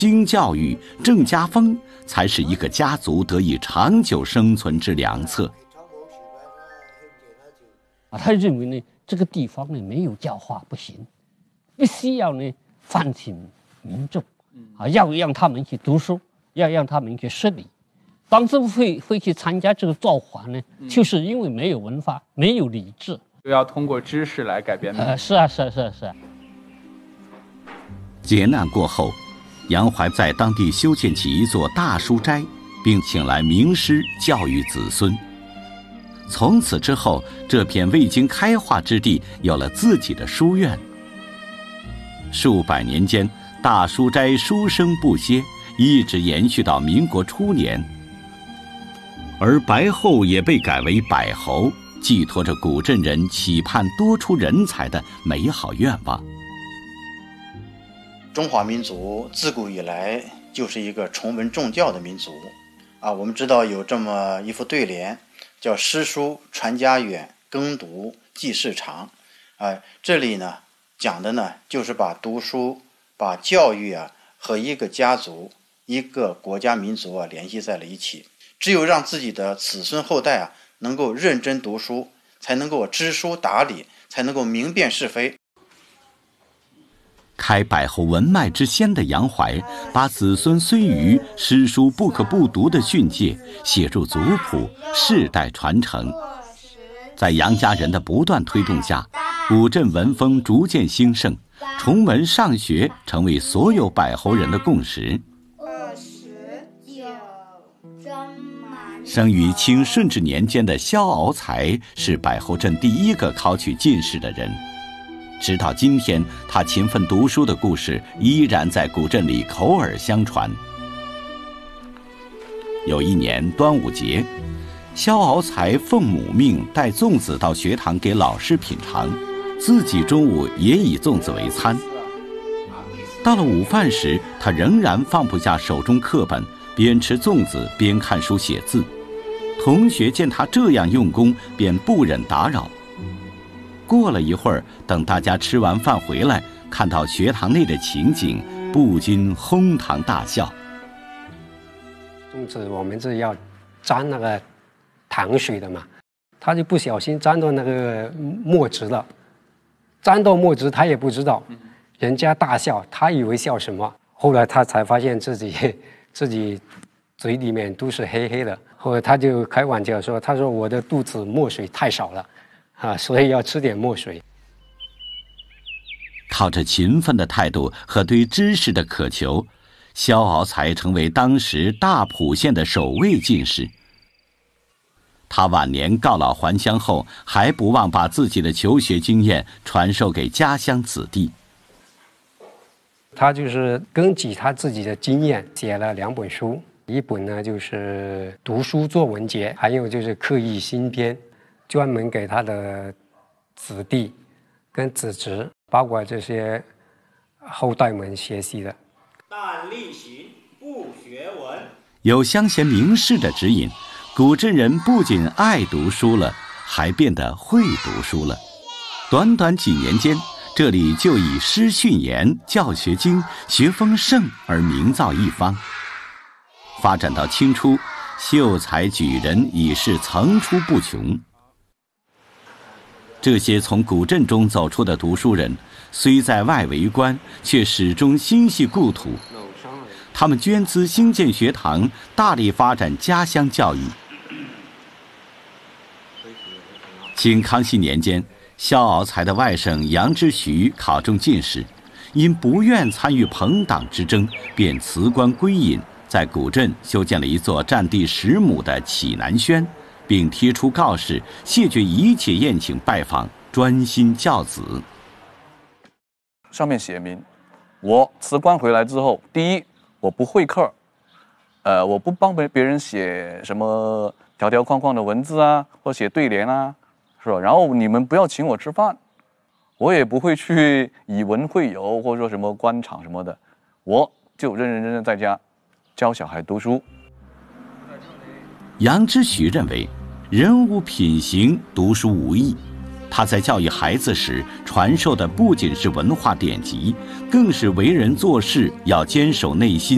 经教育、正家风，才是一个家族得以长久生存之良策。 他认为呢，这个地方呢没有教化不行，必须要呢唤醒民众，要让他们去读书，要让他们去识礼。当时会去参加这个造反呢，就是因为没有文化，没有理智， 要通过知识来改变。 是啊。 劫难过后，杨怀在当地修建起一座大书斋，并请来名师教育子孙。从此之后，这片未经开化之地有了自己的书院。数百年间，大书斋书声不歇，一直延续到民国初年。而白后也被改为百侯，寄托着古镇人期盼多出人才的美好愿望。 中华民族自古以来就是一个崇文重教的民族我们知道有这么一副对联，叫诗书传家远，耕读记事长。这里呢讲的呢就是把读书、把教育和一个家族、一个国家民族联系在了一起。只有让自己的子孙后代能够认真读书，才能够知书达理，才能够明辨是非。 开百侯文脉之先的杨怀，把子孙虽愚，诗书不可不读的训诫写入族谱，世代传承。在杨家人的不断推动下，古镇文风逐渐兴盛，崇文尚学成为所有百侯人的共识。生于清顺治年间的萧敖才是百侯镇第一个考取进士的人。直到今天，他勤奋读书的故事依然在古镇里口耳相传。有一年端午节，萧敖才奉母命带粽子到学堂给老师品尝，自己中午也以粽子为餐。到了午饭时，他仍然放不下手中课本，边吃粽子边看书写字。同学见他这样用功，便不忍打扰。过了一会儿，等大家吃完饭回来，看到学堂内的情景，不禁哄堂大笑。 粽子我们是要沾那个糖水的嘛，他就不小心沾到那个墨汁了，沾到墨汁他也不知道，人家大笑，他以为笑什么，后来他才发现自己嘴里面都是黑黑的。后来他就开玩笑说，他说我的肚子墨水太少了所以要吃点墨水。 靠着勤奋的态度和对知识的渴求，萧敖才成为当时大浦县的首位进士。他晚年告老还乡后，还不忘把自己的求学经验传授给家乡子弟。 他就是根据他自己的经验写了2本书，一本呢就是读书作文节，还有就是刻意新编，专门给他的子弟跟子侄，包括这些后代们学习的。 但力行不学文。 有乡贤名士的指引，古镇人不仅爱读书了，还变得会读书了。短短几年间，这里就以诗训言、教学经、学风盛而名噪一方。发展到清初，秀才举人已是层出不穷。这些从古镇中走出的读书人，虽在外为官，却始终心系故土。他们捐资兴建学堂，大力发展家乡教育。清康熙年间，萧敖才的外甥杨之徐考中进士，因不愿参与朋党之争，便辞官归隐，在古镇修建了一座占地10亩的启南轩，并贴出告示，谢绝一切宴请拜访，专心教子。 上面写明，我辞官回来之后，第一，我不会课，我不帮别人写什么条条框框的文字或写对联是吧？然后你们不要请我吃饭，我也不会去以文会友或者说什么官场什么的，我就认真在家教小孩读书。 杨之徐认为，人无品行，读书无益。他在教育孩子时传授的不仅是文化典籍，更是为人做事要坚守内心